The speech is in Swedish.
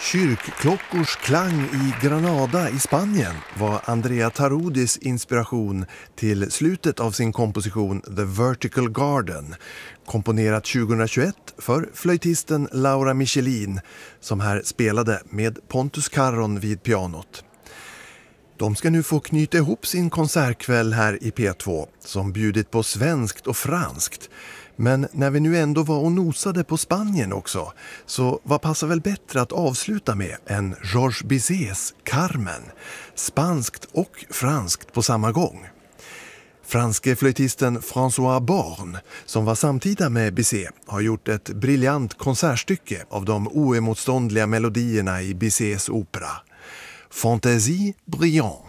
Kyrkklockors klang i Granada i Spanien var Andrea Tarudis inspiration till slutet av sin komposition The Vertical Garden, komponerat 2021 för flöjtisten Laura Michelin, som här spelade med Pontus Carron vid pianot. De ska nu få knyta ihop sin konsertkväll här i P2 som bjudit på svenskt och franskt. Men när vi nu ändå var och nosade på Spanien också, så vad passar väl bättre att avsluta med än Georges Bizets Carmen, spanskt och franskt på samma gång. Franske flöjtisten François Born, som var samtida med Bizet, har gjort ett briljant konsertstycke av de oemotståndliga melodierna i Bizets opera. Fantaisie brillante.